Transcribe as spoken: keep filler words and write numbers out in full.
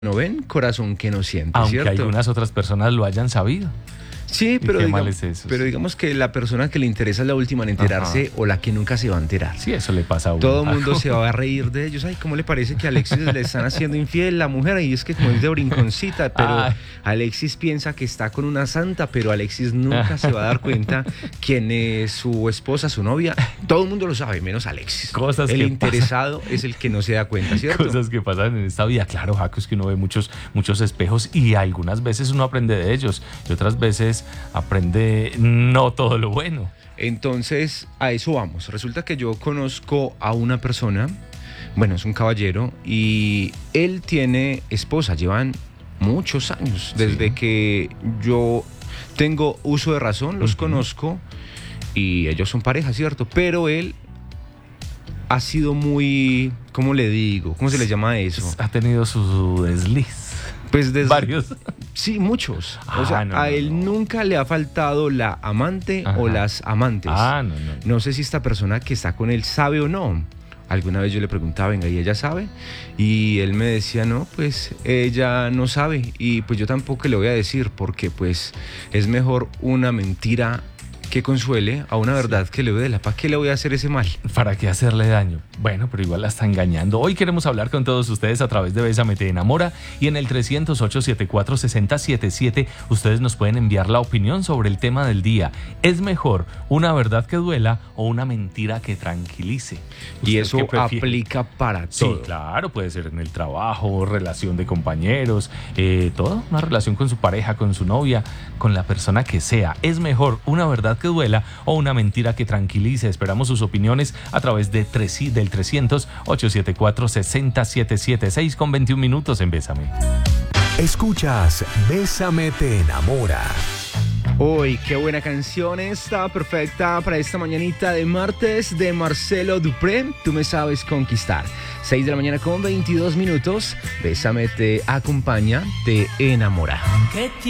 no ven, corazón que no siente, Aunque ¿cierto? algunas otras personas lo hayan sabido. Sí, pero, qué digamos, mal es eso, pero sí. digamos que la persona que le interesa es la última en enterarse. Ajá. O la que nunca se va a enterar. Sí, eso le pasa a uno. Todo el mundo se va a reír de ellos. Ay, ¿cómo le parece que a Alexis le están haciendo infiel la mujer? Y es que como es de brinconcita, pero Ay. Alexis piensa que está con una santa, pero Alexis nunca se va a dar cuenta quién es su esposa, su novia. Todo el mundo lo sabe, menos Alexis. Cosas el que interesado pasan. es el que no se da cuenta, ¿cierto? Cosas que pasan en esta vida. Claro, Jaco, es que uno ve muchos, muchos espejos y algunas veces uno aprende de ellos y otras veces aprende no todo lo bueno. Entonces, a eso vamos. Resulta que yo conozco a una persona, bueno, es un caballero, y él tiene esposa, llevan muchos años, desde Sí. que yo tengo uso de razón, los Uh-huh. conozco, y ellos son pareja, ¿cierto? Pero él ha sido muy, ¿cómo le digo? ¿Cómo se le llama eso? Ha tenido su desliz. Pues desde, Varios. Sí, muchos. Ah, o sea, no, a no, él no. nunca le ha faltado la amante Ajá. o las amantes. Ah, no, no. No sé si esta persona que está con él sabe o no. Alguna vez yo le preguntaba, venga, ¿y ella sabe? Y él me decía, no, pues ella no sabe. Y pues yo tampoco le voy a decir, porque pues es mejor una mentira que consuele a una verdad que le duela. ¿Para qué le voy a hacer ese mal? ¿Para qué hacerle daño? Bueno, pero igual la está engañando. Hoy queremos hablar con todos ustedes a través de Bésame Te Enamora y en el trescientos ocho, setenta y cuatro, sesenta setenta y siete ustedes nos pueden enviar la opinión sobre el tema del día. ¿Es mejor una verdad que duela o una mentira que tranquilice? Y ¿Usted eso qué prefiere? aplica para Sí, todo. claro, puede ser en el trabajo, relación de compañeros, eh, todo, una relación con su pareja, con su novia, con la persona que sea. ¿Es mejor una verdad que duela o una mentira que tranquilice? Esperamos sus opiniones a través de tres, del trescientos, ochocientos setenta y cuatro, sesenta setenta y siete, seis con veintiún minutos en Bésame. Escuchas Bésame Te Enamora. Uy, qué buena canción esta, perfecta para esta mañanita de martes de Marcelo Dupré, Tú me sabes conquistar. seis de la mañana con veintidós minutos, Bésame te acompaña, te enamora.